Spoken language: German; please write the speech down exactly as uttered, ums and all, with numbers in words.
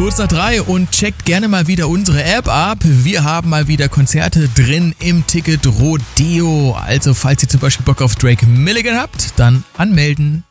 kurz nach drei und checkt gerne mal wieder unsere App ab. Wir haben mal wieder Konzerte drin im Ticket Rodeo. Also falls ihr zum Beispiel Bock auf Drake Milligan habt, dann anmelden.